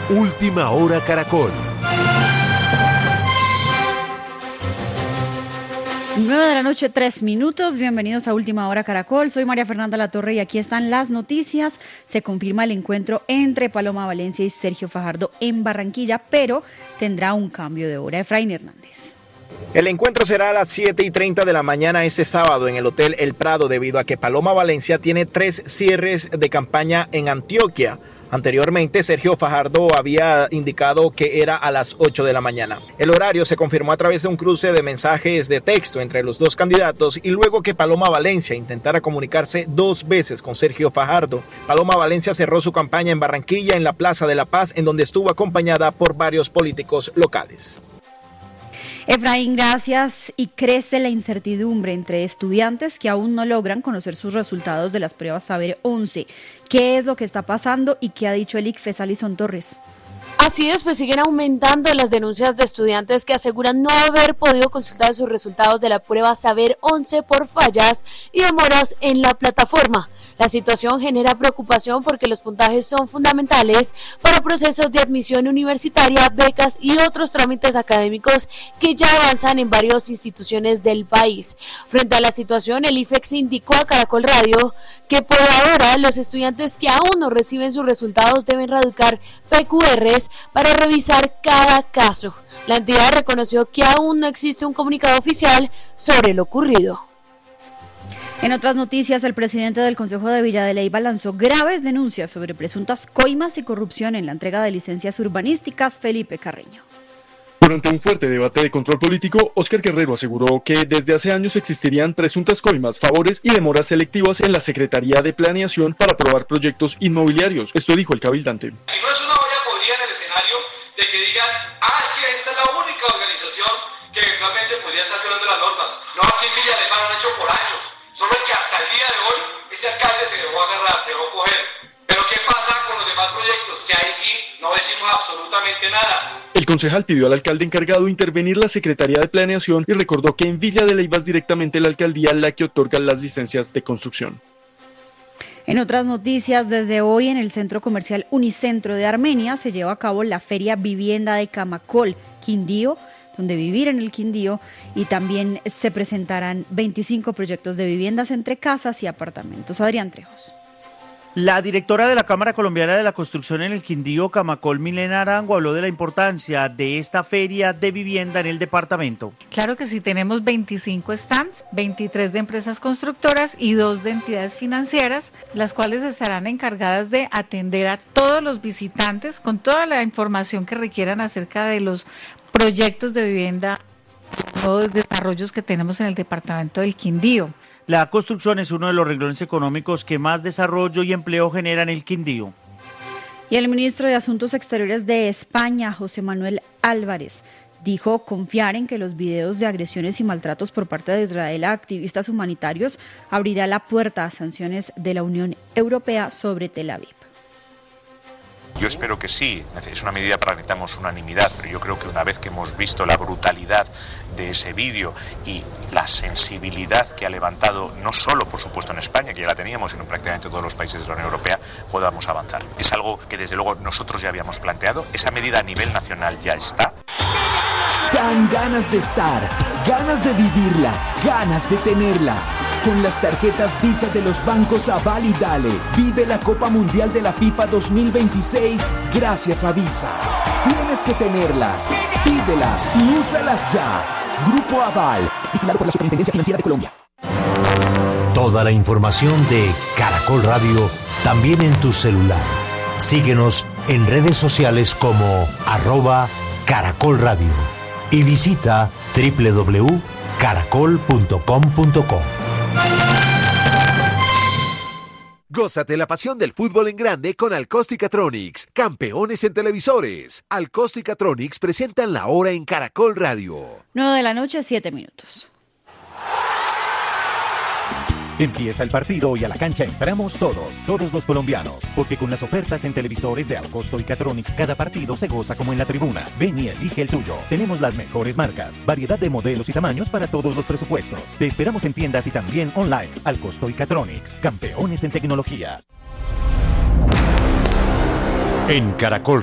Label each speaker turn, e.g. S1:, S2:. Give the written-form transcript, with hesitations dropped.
S1: Última Hora Caracol.
S2: 9 de la noche, 3 minutos. Bienvenidos a Última Hora Caracol. Soy María Fernanda Latorre y aquí están las noticias. Se confirma el encuentro entre Paloma Valencia y Sergio Fajardo en Barranquilla, pero tendrá un cambio de hora. Efraín Hernández.
S3: El encuentro será a las 7:30 de la mañana este sábado en el Hotel El Prado, debido a que Paloma Valencia tiene 3 cierres de campaña en Antioquia. Anteriormente, Sergio Fajardo había indicado que era a las 8 de la mañana. El horario se confirmó a través de un cruce de mensajes de texto entre los dos candidatos y luego que Paloma Valencia intentara comunicarse 2 veces con Sergio Fajardo. Paloma Valencia cerró su campaña en Barranquilla, en la Plaza de la Paz, en donde estuvo acompañada por varios políticos locales.
S2: Efraín, gracias. Y crece la incertidumbre entre estudiantes que aún no logran conocer sus resultados de las pruebas Saber 11. ¿Qué es lo que está pasando y qué ha dicho el ICFES? Alison Torres.
S4: Así es, pues siguen aumentando las denuncias de estudiantes que aseguran no haber podido consultar sus resultados de la prueba Saber 11 por fallas y demoras en la plataforma. La situación genera preocupación porque los puntajes son fundamentales para procesos de admisión universitaria, becas y otros trámites académicos que ya avanzan en varias instituciones del país. Frente a la situación, el IFEX indicó a Caracol Radio que por ahora los estudiantes que aún no reciben sus resultados deben radicar PQRs para revisar cada caso. La entidad reconoció que aún no existe un comunicado oficial sobre lo ocurrido.
S2: En otras noticias, el presidente del Consejo de Villa de Leyva lanzó graves denuncias sobre presuntas coimas y corrupción en la entrega de licencias urbanísticas. Felipe Carreño.
S5: Durante un fuerte debate de control político, Óscar Guerrero aseguró que desde hace años existirían presuntas coimas, favores y demoras selectivas en la Secretaría de Planeación para aprobar proyectos inmobiliarios. Esto dijo el cabildante.
S6: Y no es una olla podrida en el escenario de que digan, es que esta es la única organización que eventualmente podría estar violando las normas. No, aquí en Villa Leyva lo han hecho por años. Solo que hasta el día de hoy ese alcalde se dejó agarrar, se dejó coger. Pero ¿qué pasa con los demás proyectos? Que ahí sí no decimos absolutamente nada.
S5: El concejal pidió al alcalde encargado intervenir la Secretaría de Planeación y recordó que en Villa de Leyva es directamente la alcaldía la que otorga las licencias de construcción.
S2: En otras noticias, desde hoy en el centro comercial Unicentro de Armenia se lleva a cabo la Feria Vivienda de Camacol, Quindío, donde vivir en el Quindío, y también se presentarán 25 proyectos de viviendas entre casas y apartamentos. Adrián Trejos.
S7: La directora de la Cámara Colombiana de la Construcción en el Quindío, Camacol, Milena Arango, habló de la importancia de esta feria de vivienda en el departamento.
S8: Claro que sí, tenemos 25 stands, 23 de empresas constructoras y 2 de entidades financieras, las cuales estarán encargadas de atender a todos los visitantes con toda la información que requieran acerca de los proyectos de vivienda o desarrollos que tenemos en el departamento del Quindío.
S7: La construcción es uno de los renglones económicos que más desarrollo y empleo genera en el Quindío.
S2: Y el ministro de Asuntos Exteriores de España, José Manuel Álvarez, dijo confiar en que los videos de agresiones y maltratos por parte de Israel a activistas humanitarios abrirá la puerta a sanciones de la Unión Europea sobre Tel Aviv.
S9: Yo espero que sí, es una medida para la que necesitamos unanimidad, pero yo creo que una vez que hemos visto la brutalidad de ese vídeo y la sensibilidad que ha levantado, no solo por supuesto en España, que ya la teníamos, sino prácticamente todos los países de la Unión Europea, podamos avanzar. Es algo que desde luego nosotros ya habíamos planteado, esa medida a nivel nacional ya está.
S10: Dan ganas de estar, ganas de vivirla, ganas de tenerla. Con las tarjetas Visa de los bancos Aval y Dale, vive la Copa Mundial de la FIFA 2026 gracias a Visa. Tienes que tenerlas, pídelas y úsalas ya. Grupo Aval, vigilado por la Superintendencia Financiera de Colombia.
S1: Toda la información de Caracol Radio también en tu celular. Síguenos en redes sociales como @Caracol Radio y visita www.caracol.com.co.
S11: Gózate la pasión del fútbol en grande con Alcosticatronics, campeones en televisores. Alcosticatronics presentan la hora en Caracol Radio.
S2: 9 de la noche, 7 minutos.
S12: Empieza el partido y a la cancha entramos todos los colombianos, porque con las ofertas en televisores de Alcosto y Catronics cada partido se goza como en la tribuna. Ven y elige el tuyo. Tenemos las mejores marcas, variedad de modelos y tamaños para todos los presupuestos. Te esperamos en tiendas y también online. Alcosto y Catronics, campeones en tecnología.
S1: En Caracol